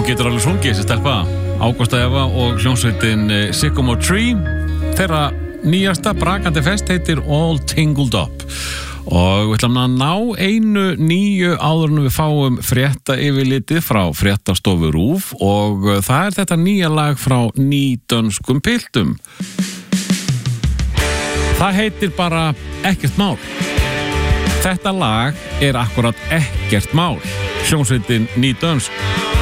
Hún getur alveg sungið þessi stelpa Ágústa Eva og hljómsveitin Sycamore Tree. Þeirra nýjasta brakandi fest heitir All Tangled Up. Og við ætlum að ná einu nýju áður en við fáum frétta yfirlitið frá fréttastofu RÚV og það er þetta nýja lag frá nýdönskum piltum. Það heitir bara Ekkert mál. Þetta lag er akkurat ekkert mál. Hljómsveitin nýdönsk.